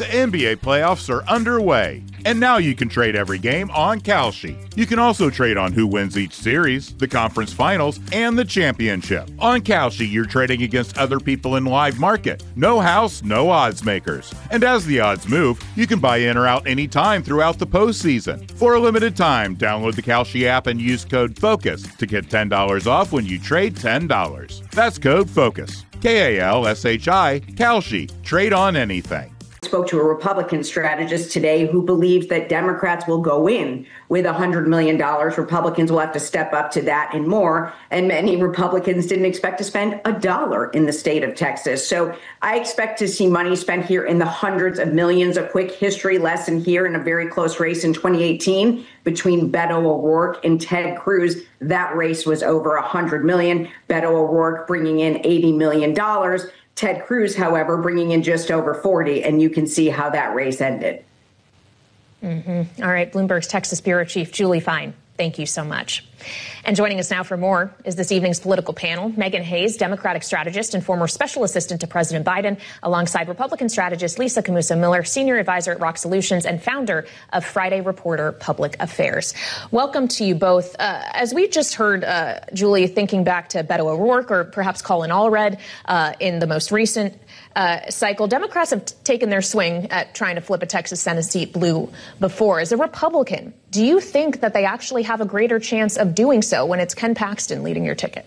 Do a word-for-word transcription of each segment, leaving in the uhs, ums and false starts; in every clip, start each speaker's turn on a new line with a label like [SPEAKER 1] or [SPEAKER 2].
[SPEAKER 1] The N B A playoffs are underway, and now you can trade every game on Kalshi. You can also trade on who wins each series, the conference finals, and the championship. On Kalshi, you're trading against other people in live market. No house, no odds makers. And as the odds move, you can buy in or out anytime throughout the postseason. For a limited time, download the Kalshi app and use code FOCUS to get ten dollars off when you trade ten dollars. That's code FOCUS. K A L S H I, Kalshi. Trade on anything.
[SPEAKER 2] Spoke to a Republican strategist today who believes that Democrats will go in with one hundred million dollars. Republicans will have to step up to that and more. And many Republicans didn't expect to spend a dollar in the state of Texas. So I expect to see money spent here in the hundreds of millions. A quick history lesson here in a very close race in twenty eighteen between Beto O'Rourke and Ted Cruz. That race was over one hundred million dollars. Beto O'Rourke bringing in eighty million dollars. Ted Cruz, however, bringing in just over forty, and you can see how that race ended.
[SPEAKER 3] Mm-hmm. All right, Bloomberg's Texas Bureau Chief Julie Fine, thank you so much. And joining us now for more is this evening's political panel, Megan Hayes, Democratic strategist and former special assistant to President Biden, alongside Republican strategist Lisa Camuso Miller, senior advisor at Rock Solutions and founder of Friday Reporter Public Affairs. Welcome to you both. Uh, as we just heard, uh, Julie, thinking back to Beto O'Rourke or perhaps Colin Allred uh, in the most recent uh, cycle, Democrats have t- taken their swing at trying to flip a Texas Senate seat blue before. As a Republican, do you think that they actually have a greater chance of doing so when it's Ken Paxton leading your ticket?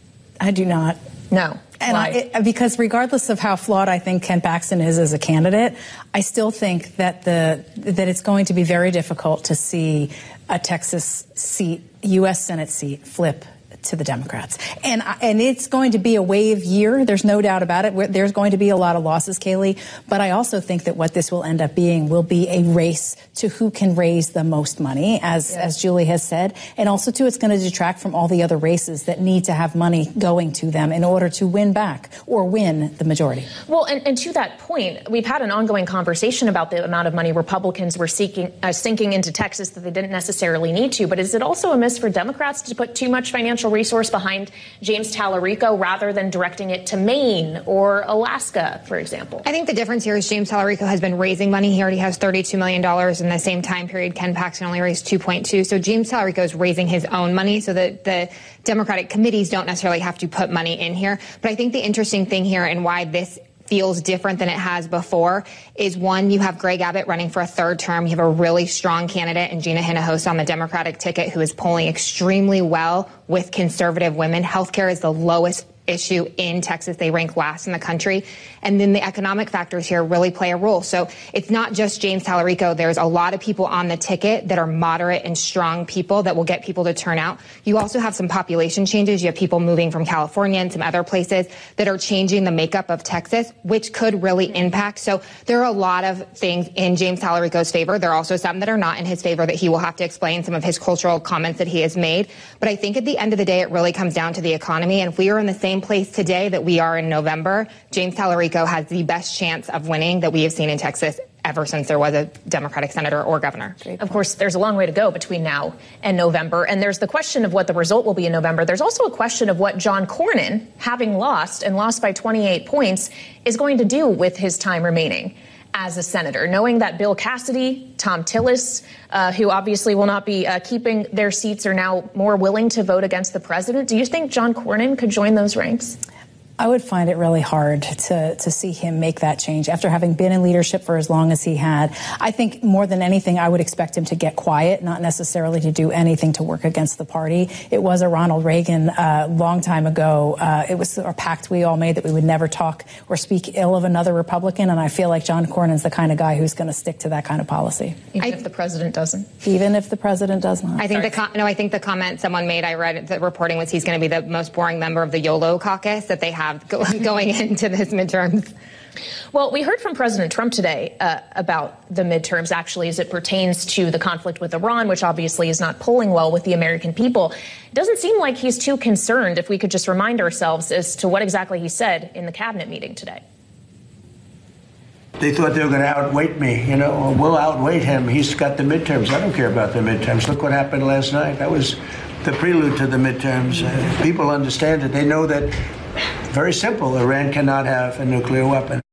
[SPEAKER 4] I do not.
[SPEAKER 3] No.
[SPEAKER 4] And I, it, because regardless of how flawed I think Ken Paxton is as a candidate, I still think that the that it's going to be very difficult to see a Texas seat, U S Senate seat, flip to the Democrats. And and it's going to be a wave year. There's no doubt about it. There's going to be a lot of losses, Kayleigh. But I also think that what this will end up being will be a race to who can raise the most money, as, yeah. as Julie has said. And also, too, it's going to detract from all the other races that need to have money going to them in order to win back or win the majority.
[SPEAKER 3] Well, and, and to that point, we've had an ongoing conversation about the amount of money Republicans were seeking, uh, sinking into Texas that they didn't necessarily need to. But is it also a miss for Democrats to put too much financial resource behind James Tallarico rather than directing it to Maine or Alaska, for example?
[SPEAKER 5] I think the difference here is James Tallarico has been raising money. He already has thirty-two million dollars in the same time period. Ken Paxton only raised two point two. So James Tallarico is raising his own money so that the Democratic committees don't necessarily have to put money in here. But I think the interesting thing here and why this feels different than it has before is, one, you have Greg Abbott running for a third term. You have a really strong candidate in Gina Hinojosa on the Democratic ticket who is polling extremely well with conservative women. Healthcare is the lowest issue in Texas. They rank last in the country. And then the economic factors here really play a role. So it's not just James Tallarico. There's a lot of people on the ticket that are moderate and strong people that will get people to turn out. You also have some population changes. You have people moving from California and some other places that are changing the makeup of Texas, which could really impact. So there are a lot of things in James Tallarico's favor. There are also some that are not in his favor that he will have to explain, some of his cultural comments that he has made. But I think at the end of the day, it really comes down to the economy. And if we are in the same place today that we are in November, James Tallarico has the best chance of winning that we have seen in Texas ever since there was a Democratic senator or governor.
[SPEAKER 3] Of course, there's a long way to go between now and November. And there's the question of what the result will be in November. There's also a question of what John Cornyn, having lost and lost by twenty-eight points, is going to do with his time remaining as a senator, knowing that Bill Cassidy, Tom Tillis, uh, who obviously will not be uh, keeping their seats, are now more willing to vote against the president. Do you think John Cornyn could join those ranks?
[SPEAKER 4] I would find it really hard to to see him make that change after having been in leadership for as long as he had. I think more than anything, I would expect him to get quiet, not necessarily to do anything to work against the party. It was a Ronald Reagan a uh, long time ago. Uh, it was a pact we all made that we would never talk or speak ill of another Republican. And I feel like John Cornyn's the kind of guy who's going to stick to that kind of policy.
[SPEAKER 3] Even
[SPEAKER 5] I,
[SPEAKER 3] if the president doesn't?
[SPEAKER 4] Even if the president does not.
[SPEAKER 5] I think the com- no, I think the comment someone made, I read the reporting, was he's going to be the most boring member of the YOLO caucus that they have go- going into this midterms.
[SPEAKER 3] Well, we heard from President Trump today uh, about the midterms, actually, as it pertains to the conflict with Iran, which obviously is not polling well with the American people. It doesn't seem like he's too concerned, if we could just remind ourselves as to what exactly he said in the cabinet meeting today.
[SPEAKER 6] They thought they were going to outweight me, you know. We'll outweight him. He's got the midterms. I don't care about the midterms. Look what happened last night. That was the prelude to the midterms. Uh, people understand it. They know that, very simple, Iran cannot have a nuclear weapon.